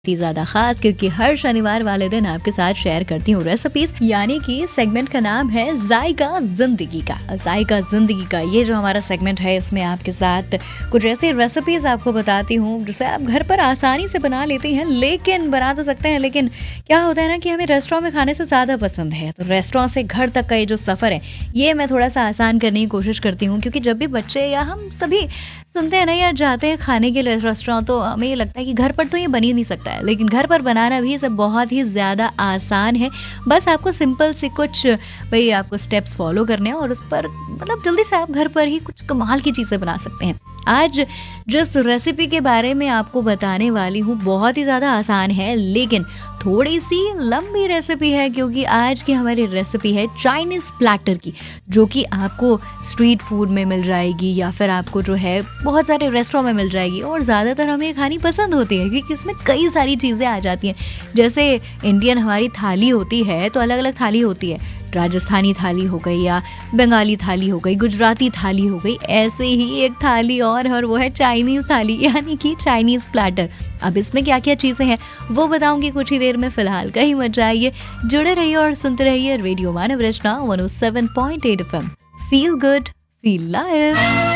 ही ज़्यादा खास, क्योंकि हर शनिवार वाले दिन आपके साथ शेयर करती हूँ रेसिपीज। यानी कि सेगमेंट का नाम है जायका जिंदगी का। जायका जिंदगी का ये जो हमारा सेगमेंट है, इसमें आपके साथ कुछ ऐसी रेसिपीज आपको बताती हूँ जिसे आप घर पर आसानी से बना लेती हैं, लेकिन बना तो सकते हैं, लेकिन क्या होता है ना कि हमें रेस्टोरेंट में खाने से ज़्यादा पसंद है। तो रेस्टोरेंट से घर तक का ये जो सफ़र है, ये मैं थोड़ा सा आसान करने की कोशिश करती हूँ, क्योंकि जब भी बच्चे या हम सभी सुनते हैं ना या जाते हैं खाने के लिए रेस्टोरेंट, तो हमें ये लगता है कि घर पर तो ये बन ही नहीं सकता है, लेकिन घर पर बनाना भी सब बहुत ही ज़्यादा आसान है। बस आपको सिंपल से कुछ भाई आपको स्टेप्स फॉलो करने हैं और उस पर मतलब जल्दी से आप घर पर ही कुछ कमाल की चीज़ें बना सकते हैं। आज जिस रेसिपी के बारे में आपको बताने वाली हूँ बहुत ही ज़्यादा आसान है, लेकिन थोड़ी सी लंबी रेसिपी है, क्योंकि आज की हमारी रेसिपी है चाइनीज़ प्लैटर की, जो कि आपको स्ट्रीट फूड में मिल जाएगी या फिर आपको जो है बहुत सारे रेस्टोरेंट में मिल जाएगी। और ज़्यादातर हमें ये खानी पसंद होती है क्योंकि इसमें कई सारी चीज़ें आ जाती हैं। जैसे इंडियन हमारी थाली होती है तो अलग अलग थाली होती है, राजस्थानी थाली हो गई या बंगाली थाली हो गई, गुजराती थाली हो गई, ऐसे ही एक थाली और वो है चाइनीज़ थाली, यानी कि चाइनीज़ प्लैटर। अब इसमें क्या क्या चीज़ें हैं वो बताऊंगी कुछ ही देर में। फिलहाल कहीं मत जाइए, जुड़े रहिए और सुनते रहिए रेडियो मानव रचना 107.8 FM। Feel good, feel live.